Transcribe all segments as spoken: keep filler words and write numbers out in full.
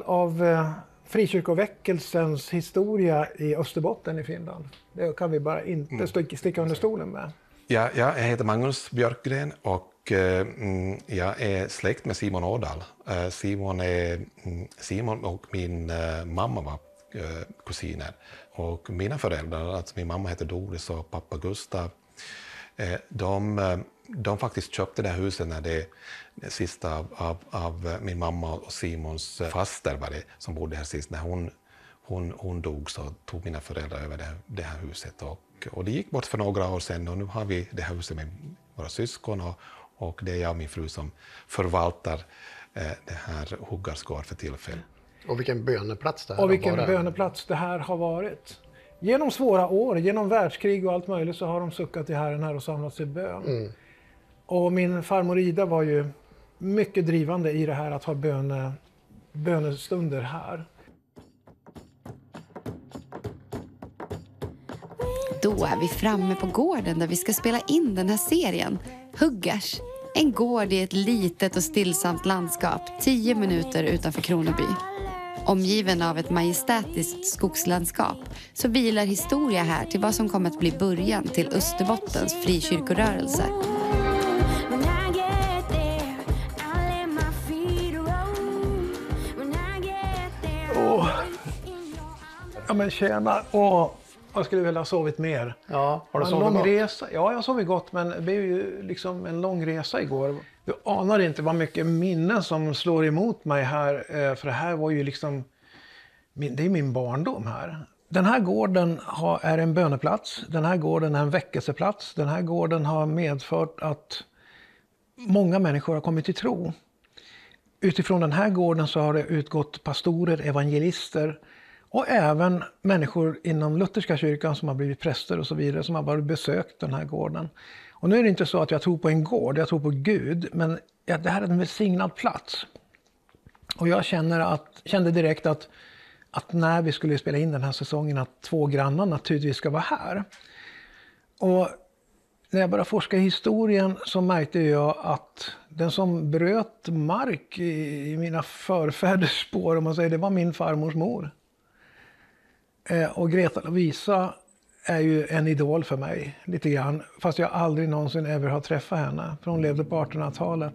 av eh, frikyrkoväckelsens historia i Österbotten i Finland. Det kan vi bara inte mm. sticka under stolen med. Ja, jag heter Magnus Björkgren och eh, jag är släkt med Simon Ådahl. Eh, Simon, är, Simon och min eh, mamma var eh, kusiner. Och mina föräldrar, alltså min mamma heter Doris och pappa Gustav, eh, de, de faktiskt köpte det här huset när det, det sista av, av, av min mamma och Simons faster var det, som bodde här sist. När hon, hon, hon dog så tog mina föräldrar över det, det här huset. Och, och det gick bort för några år sedan och nu har vi det här huset med våra syskon och, och det är jag och min fru som förvaltar eh, det här Huggarsgård för tillfället. Och vilken böneplats det här Och vilken har böneplats det här har varit. Genom svåra år, genom världskrig och allt möjligt så har de suckat till Herren här och samlats i bön. Mm. Och min farmor Ida var ju mycket drivande i det här att ha böne, bönestunder här. Då är vi framme på gården där vi ska spela in den här serien. Huggars. En gård i ett litet och stillsamt landskap, tio minuter utanför Kronoby. Omgiven av ett majestätiskt skogslandskap så vilar historia här till vad som kommer att bli början till Österbottens frikyrkorörelse. Oh. Ja men tjena, åh, jag skulle vilja ha sovit mer. Ja, har du en sovit lång gott? Resa. Ja, jag sov gott, men det blev ju liksom en lång resa igår. Du anar inte vad mycket minnen som slår emot mig här, för det här var ju liksom, det är min barndom här. Den här gården har, är en böneplats, den här gården är en väckelseplats, den här gården har medfört att många människor har kommit till tro. Utifrån den här gården så har det utgått pastorer, evangelister och även människor inom lutherska kyrkan som har blivit präster och så vidare som har bara besökt den här gården. Och nu är det inte så att jag tror på en gård, jag tror på Gud, men ja, det här är en välsignad plats. Och jag känner att, kände direkt att, att när vi skulle spela in den här säsongen att två grannar naturligtvis ska vara här. Och när jag började forska i historien så märkte jag att den som bröt mark i, i mina förfäders spår, om man säger, det var min farmors mor. Eh, och Greta Lovisa är ju en idol för mig, lite grann. Fast jag aldrig någonsin över har träffat henne. För hon levde på artonhundratalet.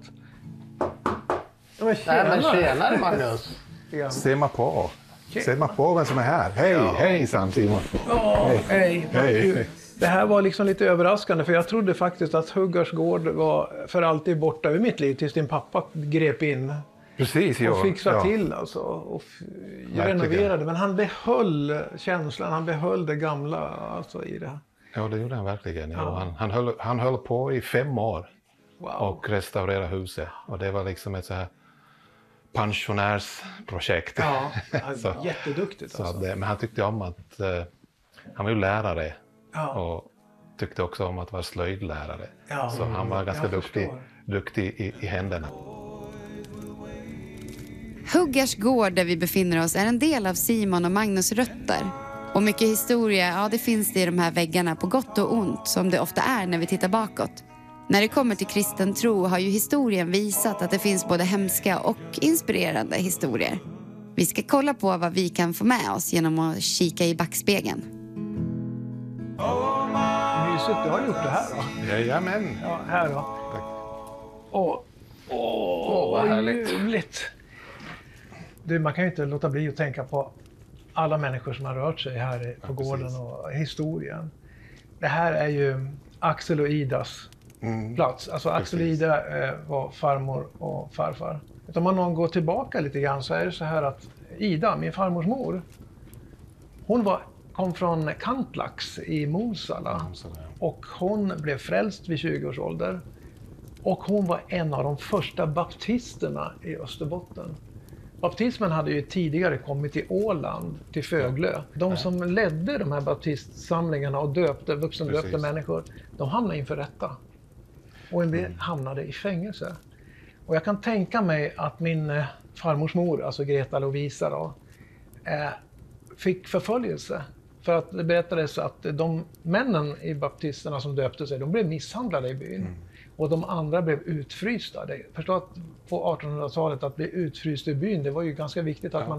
Ja, men tjena. Nej, men tjenare, Magnus. Ser man på. Ser man på vem som är här. Hej, ja. Hej Simon. Ja, hej. hej. hej. Det här var liksom lite överraskande, för jag trodde faktiskt att Huggarsgård var för alltid borta ur mitt liv tills din pappa grep in. Precis, ja. Och fixade ja. till alltså, och renoverade. Men han behöll känslan, han behöll det gamla alltså, i det. Ja, det gjorde han verkligen. Ja. Ja. Han, han, höll, han höll på i fem år wow. och restaurerade huset. Och det var liksom ett så här pensionärsprojekt. Ja, så, jätteduktigt alltså. Så det, men han tyckte om att, uh, han var ju lärare. Ja. Och tyckte också om att vara slöjdlärare. Ja. Så han var ganska duktig, duktig i, i händerna. Huggars gård där vi befinner oss är en del av Simon och Magnus rötter. Och mycket historia, ja det finns det i de här väggarna på gott och ont som det ofta är när vi tittar bakåt. När det kommer till kristen tro har ju historien visat att det finns både hemska och inspirerande historier. Vi ska kolla på vad vi kan få med oss genom att kika i backspegeln. Mysigt, du har gjort det här då? Jajamän. Ja, här då. Tack. Åh, åh, vad härligt. Du, man kan ju inte låta bli att tänka på alla människor som har rört sig här på ja, gården och historien. Det här är ju Axel och Idas mm. plats. Alltså Axel och Ida eh, var farmor och farfar. Om man någon går tillbaka lite grann så är det så här att Ida, min farmors mor, hon var, kom från Kantlax i Mosala. Mosala ja. Och hon blev frälst vid tjugo års ålder. Och hon var en av de första baptisterna i Österbotten. Baptismen hade ju tidigare kommit till Åland, till Föglö. De som ledde de här baptistsamlingarna och döpte, vuxendöpte människor, de hamnade inför rätta. Och en del mm. hamnade i fängelse. Och jag kan tänka mig att min eh, farmors mor, alltså Greta Lovisa då, eh, fick förföljelse. För att det berättades att de männen i baptisterna som döpte sig, de blev misshandlade i byn. Mm. Och de andra blev utfrysta. Förstå att på artonhundratalet att bli utfryst i byn, det var ju ganska viktigt att ja. man